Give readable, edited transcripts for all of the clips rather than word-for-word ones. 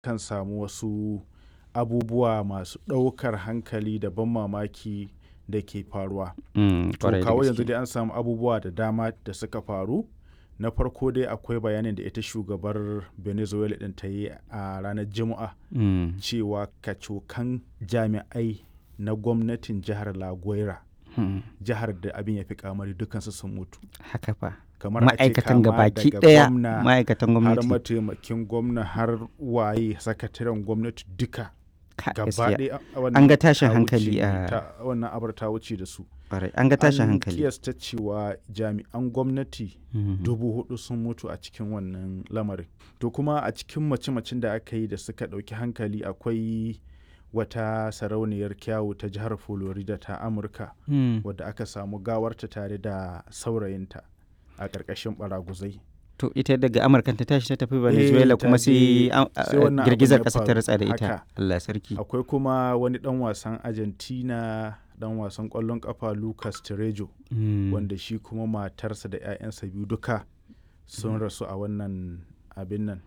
kan samu wasu abubuwa masu ɗaukar hankali da ban mamaki da ke faruwa. To Ƙwarai da kawo yanzu gaske. dai an samu abubuwa da dama da suka faru. Na farko dai akwai bayanin da ita shugabar Venezuela ɗin ta yi a ranar Juma'a Mm. cewa kacokan jami'ai na gwamnatin jihar La Guaira, Mm. jihar da abin ya fi kamari dukansu sun mutu. Haka fa. Kamar a ce Ma'aikatan kama gabaki daga ɗaya gwamna ma'aikatan har gwamnati. mataimakin gwamna har waye sakataren gwamnati duka. Gaba Gaskiya. ɗaya An ga tashin ta hankali wuce- a wannan abar ta wuce da su. ƙwarai. An ga tashin An hankali. kiyasta cewa jami'an gwamnati Mhm. 4,000 sun mutu a cikin wannan lamarin. To kuma a cikin mace-macen da aka yi da suka ɗauki hankali akwai wata sarauniyar kyawu ta jihar Florida ta Amurka Mm. wadda aka samu gawarta tare da saurayinta a ƙarƙashin ɓaraguzai. To ita daga Amurka ta tashi ta tafi Venezuela ta kuma je- sai sai wannan girgizar abin ya ƙasa ta faru. ratsa da ita. Haka. Allah sarki. Akwai kuma wani ɗan wasan Argentina ɗan wasan ƙwallon ƙafa Lucas Terejo Mm. wanda shi kuma matarsa da 'ya'yansa biyu duka sun rasu a wannan abin nan.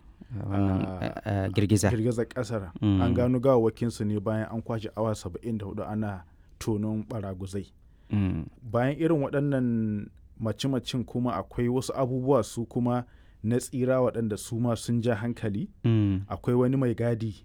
Wannan girgiza. Girgizar ƙasar. Mm. An gano gawawakinsu ne bayan an kwashe awa 74 ana tonon baraguzai. Mm. Bayan irin waɗannan mace-macen kuma akwai wasu abubuwa su kuma na tsira waɗanda su ma sun ja hankali. Mm. Akwai wani mai gadi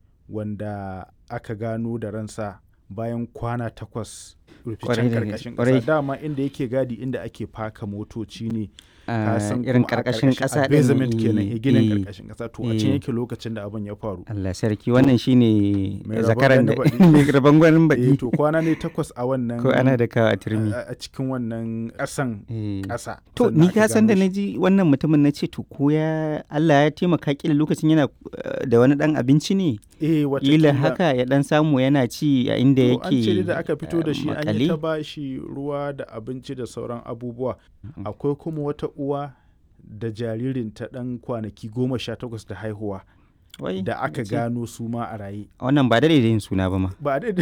wanda aka gano da ransa bayan kwana 8 Ƙwarai ruficen da ƙarƙashin ƙwarai. ƙasa. Dama inda yake gadi inda ake faka motoci ne. Ah, Ka san irin kuma a ƙarƙashin ƙasa a ɗin, basement kenan ginin eh, ƙarƙashin ƙasa to a can eh. yake lokacin da abin ya faru. Allah sarki wannan shine Mai rabon zakaran da gani baɗi. mai rabon gwanin Eh baɗi to kwana ne 8 a wannan ko ana da kawo a turmi. a cikin wannan ƙasan Eh. ƙasa. To sannan ni aka ka san da gano na shi. ji wannan mutumin na ce to ko ya Allah ya taimaka kila lokacin yana da wani ɗan abinci ne. Eh Kila watakila. haka ya ɗan samu yana ci a inda To an ce dai yake da aka fito da shi an yi makale. ta ba shi ruwa da abinci da sauran abubuwa. Akwai kuma wata uwa da jaririnta ɗan kwanaki 18 da haihuwa Wai, da aka ce, gano su ma a raye. wannan ba da yin suna ba ma. Ba da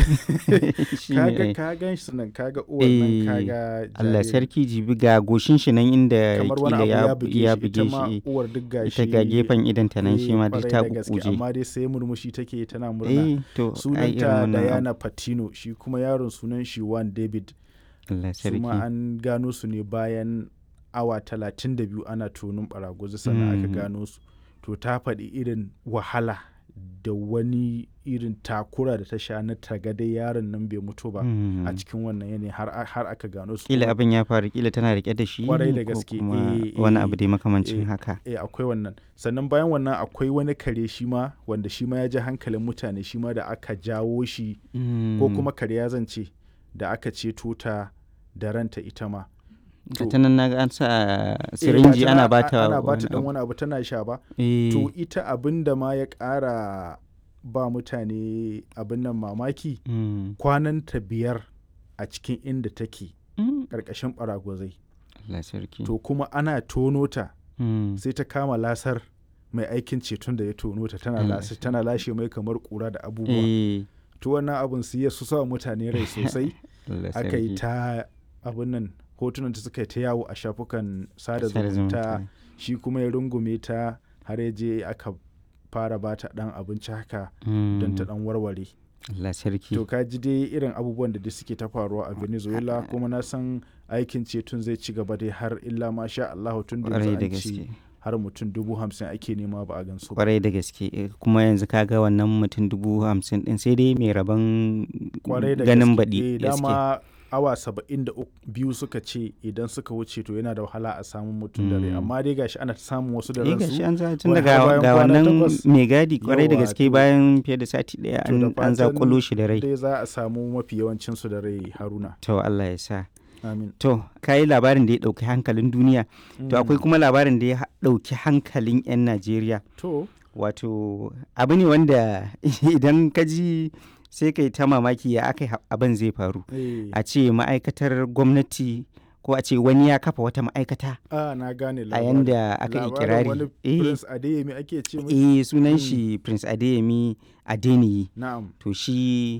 Shi ne, kaga eh. ka gan shi nan kaga uwar nan Eh, kaga Allah jaririn. sarki jibi ga goshin shi nan inda Kamar wani kila abu ya ya buge ya shi ita buge ma shi. uwar duk gashi. Ita ga gefen idan ta nan shi ma duk kwarai ta da gaske, kukuje. amma dai sai murmushi take tana murna. Eh to ai irin Sunanta wannan abu. Diana Patino shi kuma yaron sunan shi Juan David. Allah Su ma sarki. an gano su ne bayan awa 32 ana tonin baraguzi sannan aka Mhm. gano su. To ta faɗi irin wahala da wani irin takura da ta sha na tagadai yaron nan bai mutu ba Mhm. a cikin wannan yanayi har aka gano su. Kila Kuma- abin ya faru kila tana rike da shi Kwarai da ko gaske, kuma eh, wani eh, abu dai makamancin eh. haka. akwai wannan sannan bayan wannan akwai wani kare shi ma wanda shi ma ya ji hankalin mutane shi ma da aka jawo shi ko kuma kare ya zance da aka ceto ta da ranta ita ma. Ga ta nan naga an sa sirinji ana bata wani dan abu. wani abu tana sha ba. Eh, To ita abin da ma ya ƙara ba mutane abin nan mamaki mm, kwananta 5 a cikin inda take mm, ƙarƙashin ɓaragwazai. Allah sarki. To kuma ana tono ta Mm, sai ta kama lasar mai aikin ceton da ya tono ta Allah tana lashe mai kamar ƙura da abubuwa. eh, To wannan abin su su sa mutane rai sosai. Allah Aka yi sarki. ta abin nan hotunan ta suka yi ta yawo a shafukan sada Sada zumunta. zumunta. Shi kuma ya rungume ta har ya je aka fara ba ta ɗan abinci haka don ta Mm, ɗan warware. Allah sarki. To ka ji dai irin abubuwan da dai suke ta faruwa a Venezuela kuma na san aikin ceton zai ci gaba dai har illa ma sha Allah tun da Kwarai yanzu da an ce gaske. har mutum 50,000 ake nema ba a gansu ba. Kwarai da gaske. Kuma yanzu kaga wannan mutum 50,000 din sai dai mai rabon Kwarai da ganin gaske. baɗi. Gaske. Dama awa 72 suka ce idan suka wuce to yana da wahala a samun mutum da rai Mm. amma dai gashi ana ta samun wasu da Eh gashi ransu. an za tun wai daga har bayan ga kwana wannan 8. mai gadi kwarai da Yawa, gaske to- bayan fiye da sati ɗaya To da an fatan zakulo shi da rai. dai za a samu mafi yawancinsu da rai Haruna. To Allah ya sa. Amin. To kayi labarin da ya ɗauki hankalin duniya. To akwai kuma labarin da ya ɗauki hankalin 'yan Najeriya. To Wato abu ne wanda idan ka ji sai kai ta mamaki ya aka abin zai faru. A ce ma'aikatar gwamnati ko a ce wani ya kafa wata ma'aikata na gane a labarin. yanda aka yi Labarin kirari. wani Prince Adeyemi ake ce mai. Sunan shi Prince Adeyemi Adeniyi. Na'am. To shi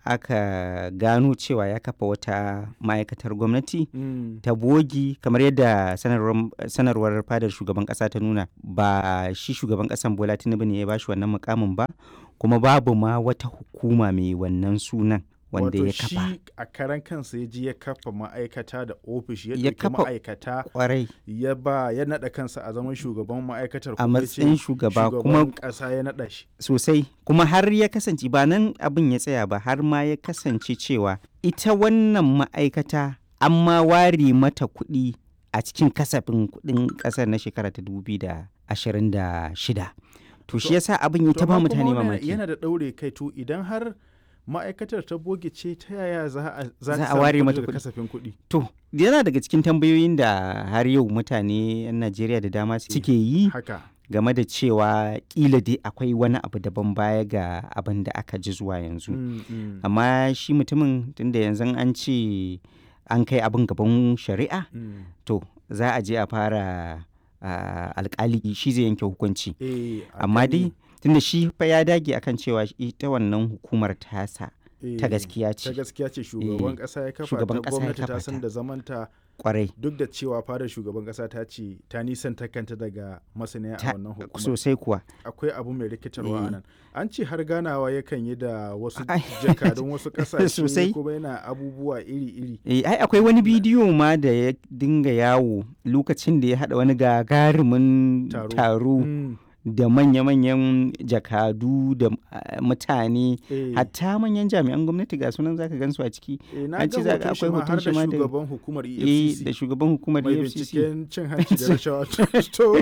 aka gano cewa ya kafa wata ma'aikatar gwamnati ta bogi kamar yadda sanarwar fadar shugaban ƙasa ta nuna. Ba shi shugaban ƙasan Bola Tinubu ne ya bashi wannan mukamin ba, kuma babu ma wata hukuma mai wannan sunan wanda ya kafa. Wato shi a karan kansa ya ji ya kafa ma'aikata da ofishi, ya kafa ma'aikata kwarai, ya naɗa kansa a zaman shugaban ma'aikatar, a matsayin shugaba, kuma ƙasa ya naɗa shi sosai. Kuma har ya kasance ba nan abin ya tsaya ba, har ma ya kasance cewa ita wannan ma'aikata an ma ware mata kuɗi a cikin kasafin kuɗin ƙasar na shekara ta 2026. To shi yasa abin ya ta ba mutane mamaki. Yana da ɗaure kai, to idan har ma'aikatar ta boge ce, ta yaya za a ware mata kasafin kuɗi? To yana daga cikin tambayoyin da har yau mutane 'yan Najeriya da dama suke yi game da cewa kila dai akwai wani abu daban baya ga abin da aka ji zuwa yanzu. Amma shi mutumin tunda yanzu an ce an kai abin gaban shari'a, to za a je a fara alkali shi zai yanke hukunci. Amma dai tunda shi fa ya dage akan cewa ita wannan hukumar tasa ta gaskiya ce. Ta gaskiya ce, shugaban ƙasa ya kafa ta, gwamnati ta san da zamanta kwarai. Duk da cewa fadar shugaban ƙasa ta ce ta nisanta kanta daga masaniya a wannan hukumar. Sosai kuwa. Akwai abu mai rikitarwa a nan. An ce har ganawa yakan yi da wasu jakadun wasu ƙasashe, kuma yana abubuwa iri-iri. Ai akwai wani bidiyo ma da ya dinga yawo lokacin da ya haɗa wani gagarumin taro da manya-manyan jakadu da mutane, hatta manyan jami'an gwamnati ga sunan zaka gansu a ciki. An ce zaka akwai hoton shi ma da shugaban hukumar EFCC, da shugaban hukumar EFCC mai binciken cin hanci da rashawa. To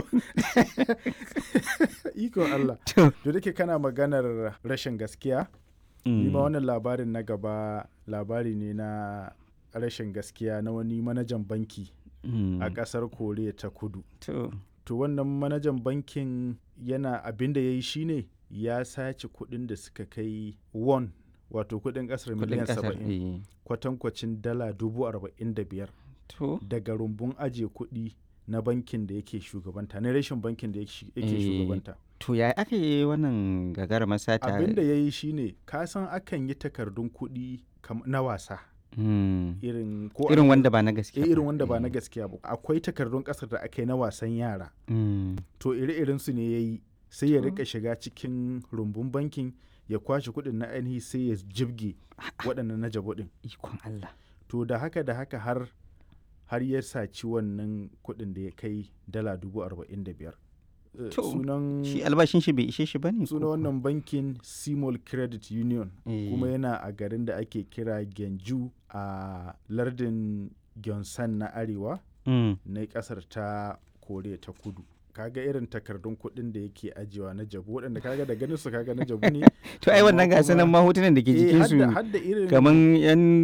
iko Allah. To dake kana maganar rashin gaskiya, ni ma wannan labarin na gaba labari ne na rashin gaskiya na wani manajan banki a ƙasar Koriya ta Kudu. To wannan manajan bankin yana abin da ya yi shine ya sace kuɗin da suka kai won, wato kuɗin ƙasar miliyan 70, kwatankwacin dala 45,000 daga rumbun ajiye kuɗi na bankin da yake shugabanta, na rashin bankin da yake shugabanta. To ya aka yi wannan gagarumar sata? Abin da ya yi shine, ka san akan yi takardun kuɗi na wasa. Irin wanda ba na gaskiya, irin wanda ba na gaskiya ba. Akwai takardun kasar da aka yi na wasan yara, to ire-iren su ne ya yi, sai ya rika shiga cikin rumbun bankin ya kwashe kuɗin na ainihi, sai ya jibge waɗannan na jabo ɗin. Ikon Allah. To da haka har ya saci wannan kuɗin da ya kai dala 45,000. Sunan shi albashin shi bai ishe shi bane. Sunan wannan bankin Simol Credit Union, kuma yana a garin da ake kira Genju a lardin Gyeonsan na arewa na kasar ta Koriya ta Kudu. Kaga irin takardun kuɗin da yake ajiyewa na jabu, waɗanda kaga da ganin su kaga na jabu ne. To ai wannan ga sanan ma hotunan da ke jikin su kaman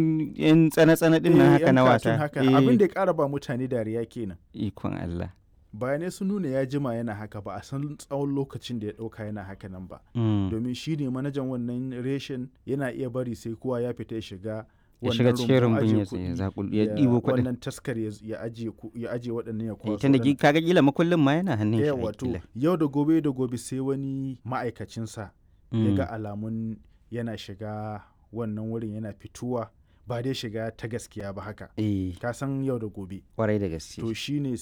yan tsana-tsana din nan haka na wasa. Abin da ya ƙara ba mutane dariya kenan. Ikon Allah. Bayanai sun nuna ya jima yana haka, ba a san tsawon lokacin da ya ɗauka yana haka nan ba. Domin shi ne manajan wannan reshen, yana iya bari sai kowa ya fita ya shiga cikin rumbun ya ɗibo kuɗin, wannan taskar ya ajiye waɗannan ya kwaso. Tunda kaga kila makullin ma yana hannun shi. Wato yau da gobe sai wani ma'aikacinsa ya ga alamun yana shiga wannan wurin, yana fituwa, ba dai shiga ta gaskiya ba haka. Ka san yau da gobe. Kwarai da gaske. To shine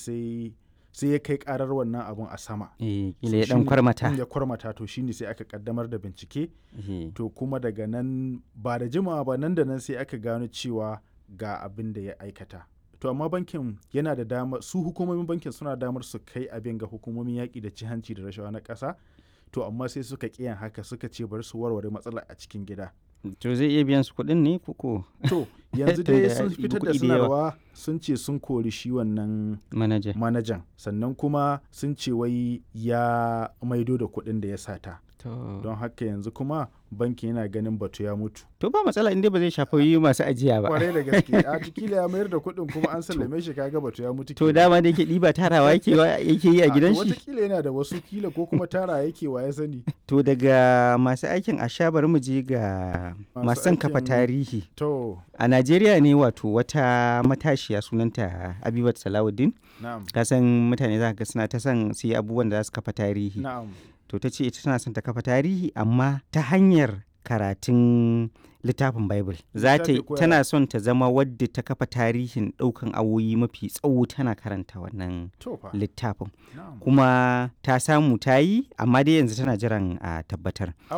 sai ya kai karar wannan abun a sama. Kila ya dan kwarmata. Ya kwarmata, to shine sai aka kaddamar da bincike. To kuma daga nan ba da jimawa ba, nan da nan sai aka gano cewa ga abin da ya aikata. To amma bankin yana da damar, su hukumomin bankin suna damar su kai abin ga hukumomin yaƙi da ci hanci da rashawa na ƙasa. To amma sai suka ƙiyan haka, suka ce bari su warware matsalar a cikin gida. To zai iya biyan su kuɗin ne koko? To yanzu dai sun fitar da sanarwa, sun ce sun kori shi wannan manajan, sannan kuma sun ce wai ya maido da kuɗin da ya sata. Don haka yanzu kuma bankin yana ganin batu ya mutu. To ba matsala inda ba zai shafi masu ajiya ba. Kwarai da gaske. A kila ya mayar da kuɗin kuma an sallame shi, kaga batu ya mutu. To dama da yake ɗiba tarawa yake yi a gidan shi. Wataƙila yana da wasu, kila ko kuma tara yake, wa ya sani. To daga masu aikin asha bari mu je ga masu son kafa tarihi. To a Najeriya ne, wato wata matashiya sunanta Habibat Salawuddin. Na'am. Ka san mutane za ka ga suna ta son su yi abubuwan da za su kafa tarihi. Na'am. To ta ce ita tana son ta kafa tarihi, amma ta hanyar karatun littafin Bible. Tana son ta zama wadda ta kafa tarihin ɗaukan awoyi mafi tsawo tana karanta wannan littafin. Kuma ta samu ta yi, amma dai yanzu tana jiran a tabbatar.